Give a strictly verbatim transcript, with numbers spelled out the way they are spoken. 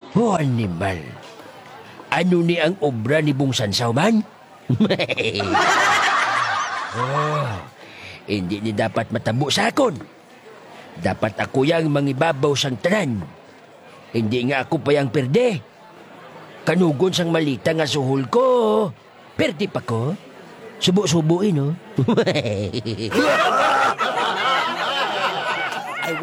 Oh, animal. Ano ni ang obra ni Bung Sansaw man? Oh, hindi ni dapat matabo sa akon. Dapat ako yang mangibabaw sang tanan. Hindi nga ako pa yang perde. Kanugon sang malita nga suhol ko. Perde pa ko. Subo-subuin, no?